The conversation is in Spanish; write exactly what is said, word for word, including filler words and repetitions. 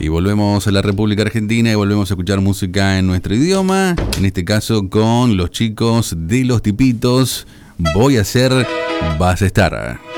volvemos a la República Argentina y volvemos a escuchar música en nuestro idioma. En este caso con los chicos de Los Tipitos. Voy a ser, vas a estar.